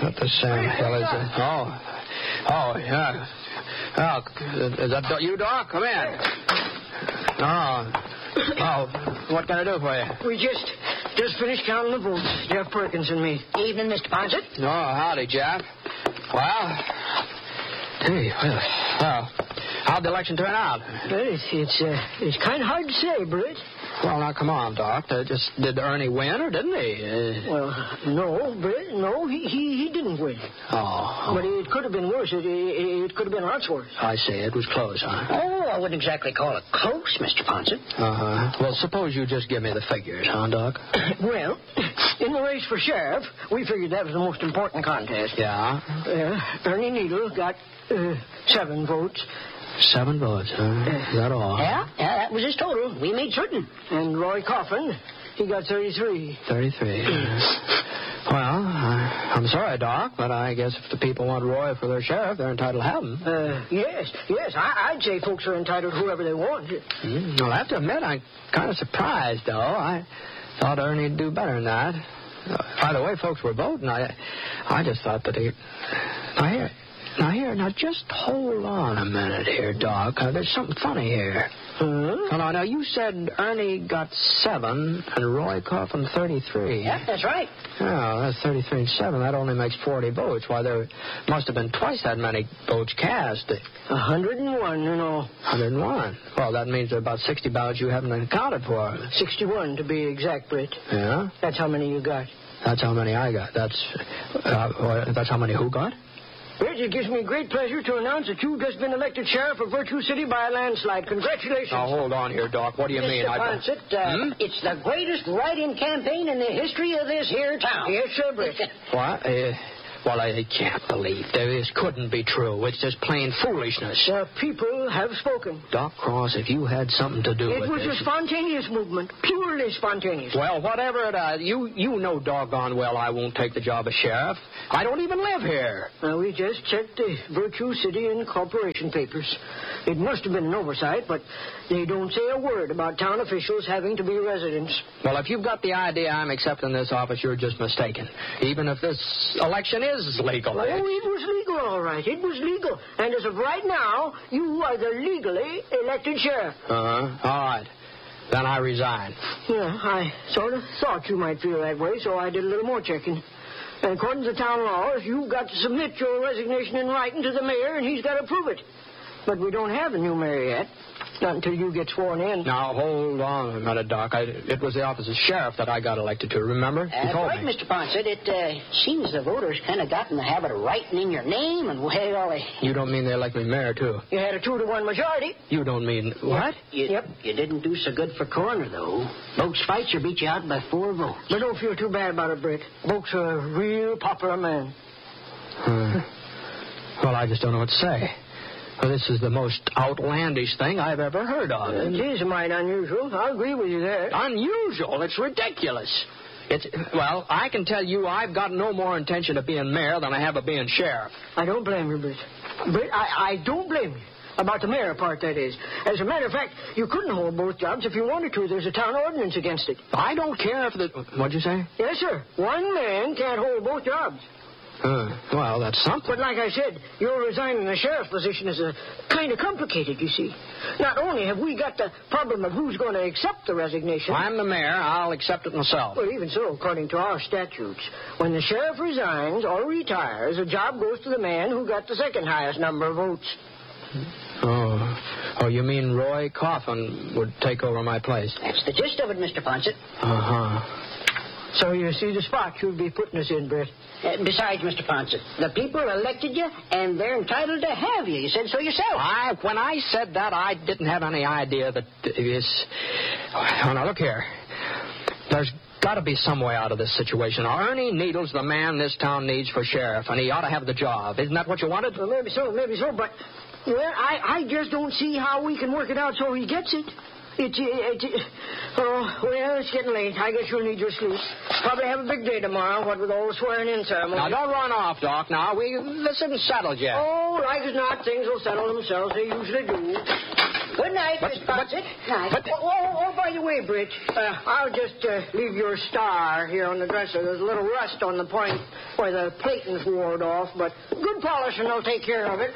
What the Sam hell is it? Oh, yeah. Oh, is that you, Doc? Come in. Oh, what can I do for you? We just finished counting the votes, Jeff Perkins and me. Evening, Mr. Ponset. Oh, howdy, Jeff. Well, how'd the election turn out? It's kind of hard to say, Britt. Well, now, come on, Doc. Did Ernie win or didn't he? Well, no, Britt, no, he didn't win. Oh. But it could have been worse. It could have been lots worse. I see. It was close, huh? Oh, I wouldn't exactly call it close, Mr. Ponset. Uh-huh. Well, suppose you just give me the figures, huh, Doc? Well, in the race for sheriff, we figured that was the most important contest. Yeah? Ernie Needle got 7 votes. 7 votes, huh? Is that all? Yeah, that was his total. We made certain. And Roy Coffin, he got 33. 33. Well, I'm sorry, Doc, but I guess if the people want Roy for their sheriff, they're entitled to have him. Yes. I'd say folks are entitled to whoever they want. Well, I have to admit, I'm kind of surprised, though. I thought Ernie'd do better than that. By the way, folks were voting. I just thought that he... Now, just hold on a minute here, Doc. There's something funny here. Now, you said Ernie got 7 and Roy Coffin 33. Yeah, that's right. Oh, that's 33 and 7. That only makes 40 votes. Why, there must have been twice that many votes cast. 101 in all. 101. Well, that means there are about 60 ballots you haven't accounted for. 61, to be exact, Britt. Yeah? That's how many you got. That's how many I got. That's how many who got? Britt, it gives me great pleasure to announce that you've just been elected sheriff of Virtue City by a landslide. Congratulations. Now, hold on here, Doc. What do you mean? Mr. Ponset, it's the greatest write-in campaign in the history of this here town. Yes, sir, Britt. What? Well, I can't believe this couldn't be true. It's just plain foolishness. The people have spoken. Doc Cross, if you had something to do with it. It was a spontaneous movement, purely spontaneous. Well, whatever it is, you know doggone well I won't take the job of sheriff. I don't even live here. We just checked the Virtue City Incorporation papers. It must have been an oversight, but they don't say a word about town officials having to be residents. Well, if you've got the idea I'm accepting this office, you're just mistaken. Even if this election is legal. Oh, it was legal, all right. It was legal. And as of right now, you are the legally elected sheriff. Uh-huh. All right. Then I resign. Yeah, I sort of thought you might feel that way, so I did a little more checking. And according to the town laws, you've got to submit your resignation in writing to the mayor, and he's got to approve it. But we don't have a new mayor yet. Not until you get sworn in. Now, hold on a minute, Doc. It was the office of sheriff that I got elected to, remember? That's right, me. Mr. Ponset. It seems the voters kind of got in the habit of writing in your name and You don't mean they elect me mayor, too? You had a 2-to-1 majority. You don't mean... What? Yep. You didn't do so good for coroner, though. Bogue Spitzer beat you out by 4 votes. But don't feel too bad about it, Britt. Bogue's a real popular man. Well, I just don't know what to say. Well, this is the most outlandish thing I've ever heard of. It is mighty unusual. I agree with you there. Unusual? It's ridiculous. Well, I can tell you I've got no more intention of being mayor than I have of being sheriff. I don't blame you, Britt. Britt, I don't blame you. About the mayor part, that is. As a matter of fact, you couldn't hold both jobs if you wanted to. There's a town ordinance against it. I don't care if What'd you say? Yes, sir. One man can't hold both jobs. Well, that's something. But like I said, your resigning the sheriff's position is kind of complicated, you see. Not only have we got the problem of who's going to accept the resignation... I'm the mayor. I'll accept it myself. Well, even so, according to our statutes, when the sheriff resigns or retires, the job goes to the man who got the second highest number of votes. Oh, you mean Roy Coffin would take over my place? That's the gist of it, Mr. Ponset. Uh-huh. So you see the spot you'd be putting us in, Britt. Besides, Mr. Ponset, the people elected you, and they're entitled to have you. You said so yourself. When I said that, I didn't have any idea that this... Oh, now, look here. There's got to be some way out of this situation. Now, Ernie Needle's the man this town needs for sheriff, and he ought to have the job. Isn't that what you wanted? Well, maybe so, but... Well, I just don't see how we can work it out so he gets it. It's getting late. I guess you'll need your sleep. Probably have a big day tomorrow, what with all the swearing-in ceremony. Now, don't run off, Doc. Now, this isn't settled yet. Oh, like as not, things will settle themselves. They usually do. Good night, Mr. Ponset. Night. But by the way, Britt, I'll just leave your star here on the dresser. There's a little rust on the point where the plating's wore off, but good polish and they'll take care of it.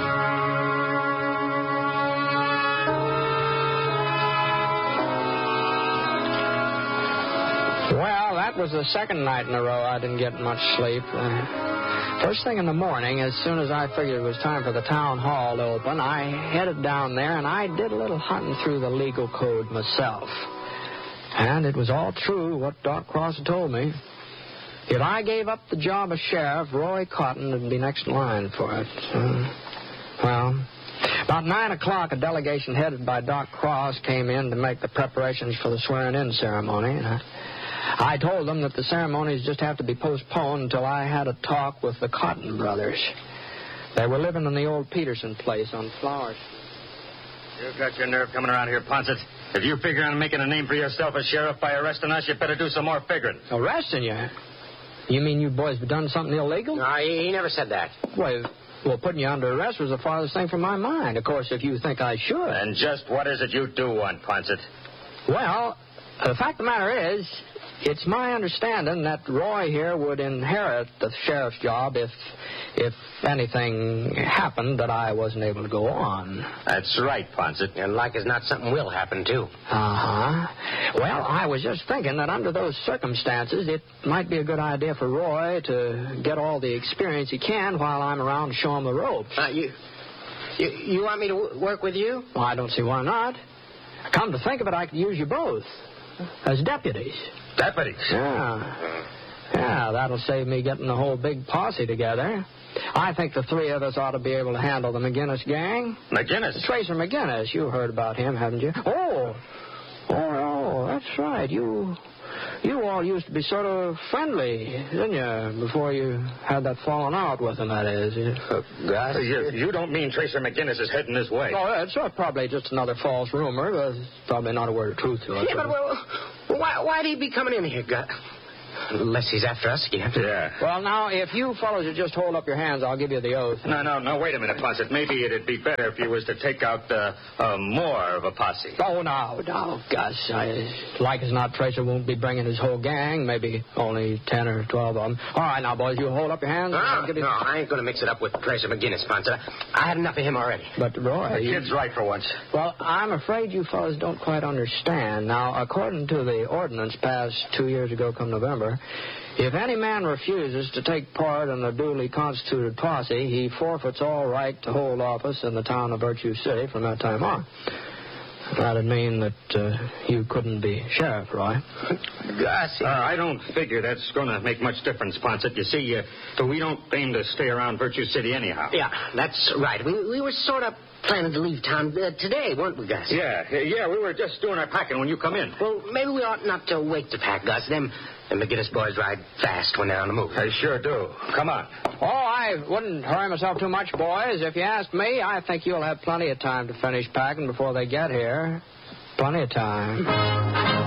Well, that was the second night in a row I didn't get much sleep. First thing in the morning, as soon as I figured it was time for the town hall to open, I headed down there and I did a little hunting through the legal code myself. And it was all true what Doc Cross had told me. If I gave up the job of sheriff, Roy Cotton would be next in line for it. Well, about 9 o'clock, a delegation headed by Doc Cross came in to make the preparations for the swearing-in ceremony. And I told them that the ceremonies just have to be postponed until I had a talk with the Cotton brothers. They were living in the old Peterson place on Flowers. You've got your nerve coming around here, Ponset. If you figure on making a name for yourself as sheriff by arresting us, you better do some more figuring. Arresting you? You mean you boys have done something illegal? No, he never said that. Well, putting you under arrest was the farthest thing from my mind. Of course, if you think I should. And just what is it you do want, Ponset? Well, the fact of the matter is, it's my understanding that Roy here would inherit the sheriff's job if anything happened that I wasn't able to go on. That's right, Ponset. And like as not, something will happen, too. Uh-huh. Well, I was just thinking that under those circumstances, it might be a good idea for Roy to get all the experience he can while I'm around to show him the ropes. You want me to work with you? Well, I don't see why not. Come to think of it, I could use you both as deputies. Deputies? Yeah, that'll save me getting the whole big posse together. I think the three of us ought to be able to handle the McGinnis gang. McGinnis? Tracer McGinnis. You heard about him, haven't you? Oh, that's right. You all used to be sort of friendly, didn't you, before you had that falling out with him, that is. You don't mean Tracer McGinnis is heading this way? Oh, that's probably just another false rumor. There's probably not a word of truth to it. Yeah, but why'd he be coming in here, Gus? Unless he's after us again. Yeah. Well, now, if you fellows would just hold up your hands, I'll give you the oath. No, wait a minute, Ponset. Maybe it'd be better if you was to take out more of a posse. Oh, no, Gus. Like as not, Tracer won't be bringing his whole gang. Maybe only 10 or 12 of them. All right, now, boys, you hold up your hands. No, I ain't going to mix it up with Tracer McGinnis, Ponset. I had enough of him already. But, Roy... The kid's right for once. Well, I'm afraid you fellas don't quite understand. Now, according to the ordinance passed 2 years ago come November, if any man refuses to take part in a duly constituted posse, he forfeits all right to hold office in the town of Virtue City from that time on. That'd mean that you couldn't be sheriff, Roy. Gus, I don't figure that's going to make much difference, Ponset. You see, we don't aim to stay around Virtue City anyhow. Yeah, that's right. We were sort of planning to leave town today, weren't we, Gus? Yeah, we were just doing our packing when you come in. Well, maybe we ought not to wait to pack, Gus. Them McGinnis boys ride fast when they're on the move. They sure do. Come on. Oh, I wouldn't hurry myself too much, boys. If you ask me, I think you'll have plenty of time to finish packing before they get here. Plenty of time.